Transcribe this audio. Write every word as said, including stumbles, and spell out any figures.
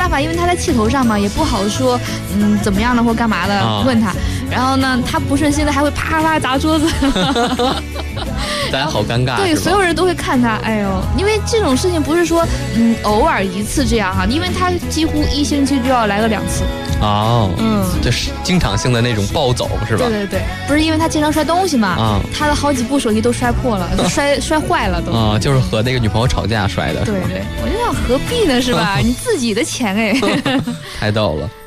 办法，因为他在气头上嘛，也不好说，嗯，怎么样的或干嘛的、啊、问他。然后呢，他不顺心的还会啪啪砸桌子。 大家好尴尬。 对，所有人都会看他。哎呦，因为这种事情不是说嗯偶尔一次这样哈，因为他几乎一星期就要来个两次。 哦，嗯，就是经常性的那种暴走是吧？ 对对对，不是因为他经常摔东西嘛，啊，他的好几部手机都摔破了，摔摔坏了都。 啊，就是和那个女朋友吵架摔的。 对对，我就想何必呢是吧？你自己的钱哎。 太逗了。